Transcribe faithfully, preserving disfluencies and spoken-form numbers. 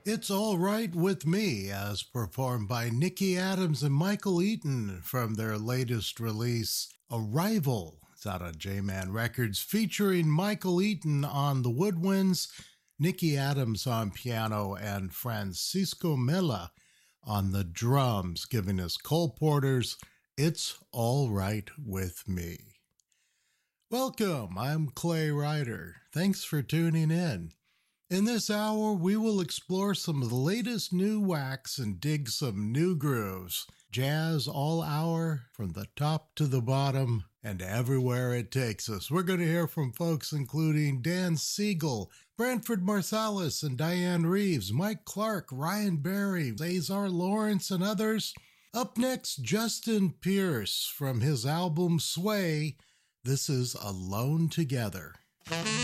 It's All Right With Me, as performed by Nicky Adams and Michael Eaton from their latest release, Arrival. It's out on J-Man Records, featuring Michael Eaton on the woodwinds, Nicky Adams on piano, and Francisco Mella on the drums, giving us Cole Porter's It's All Right With Me. Welcome, I'm Clay Ryder. Thanks for tuning in. In this hour, we will explore some of the latest new wax and dig some new grooves. Jazz all hour, from the top to the bottom, and everywhere it takes us. We're going to hear from folks including Dan Siegel, Branford Marsalis and Diane Reeves, Mike Clark, Ryan Berry, Azar Lawrence, and others. Up next, Justin Pierce from his album Sway. This is Alone Together.